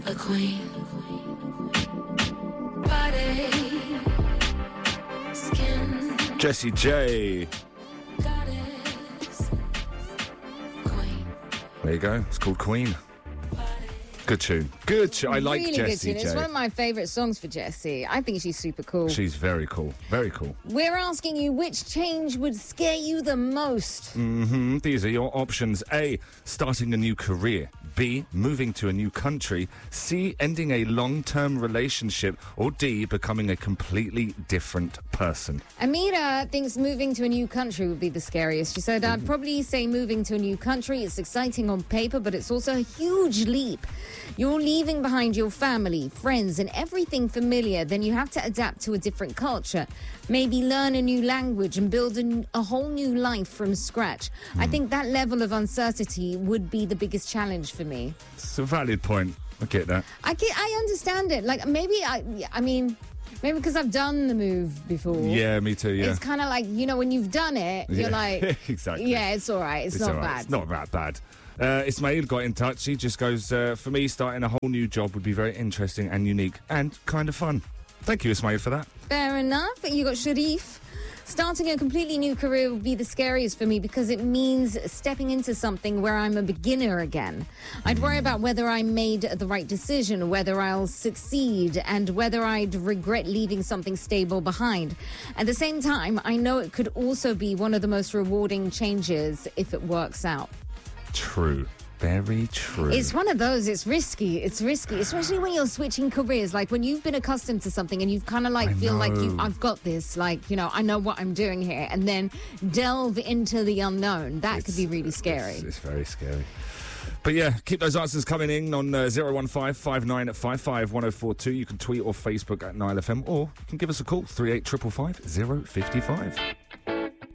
a queen. Body, skin, Jessie J. goddess, queen. There you go. It's called Queen. Good tune. Good tune. I like really Jessie good tune. J. It's one of my favourite songs for Jessie. I think she's super cool. She's very cool. Very cool. We're asking you which change would scare you the most. These are your options. A, starting a new career. B, moving to a new country. C, ending a long-term relationship. Or D, becoming a completely different person. Amira thinks moving to a new country would be the scariest. She said, I'd probably say moving to a new country. It's exciting on paper, but it's also a huge leap. You're leaving behind your family, friends, and everything familiar. Then you have to adapt to a different culture. Maybe learn a new language and build a whole new life from scratch. I think that level of uncertainty would be the biggest challenge for me. It's a valid point. I get that. I understand it. Like, maybe maybe because I've done the move before. Yeah, me too, yeah. It's kind of like, when you've done it, you're like... Exactly. Yeah, it's all right. It's not all right. bad. It's not that bad. Ismail got in touch. He just goes, for me, starting a whole new job would be very interesting and unique and kind of fun. Thank you, Ismail, for that. Fair enough. You got Sharif. Starting a completely new career would be the scariest for me because it means stepping into something where I'm a beginner again. I'd worry about whether I made the right decision, whether I'll succeed, and whether I'd regret leaving something stable behind. At the same time, I know it could also be one of the most rewarding changes if it works out. True. Very true. It's one of those, it's risky, especially when you're switching careers, like when you've been accustomed to something and you've kind of like feel like I've got this, like, I know what I'm doing here, and then delve into the unknown. That could be really scary. It's very scary. But yeah, keep those answers coming in on 015 5955 1042. You can tweet or Facebook at Nile FM, or you can give us a call, 3855 055.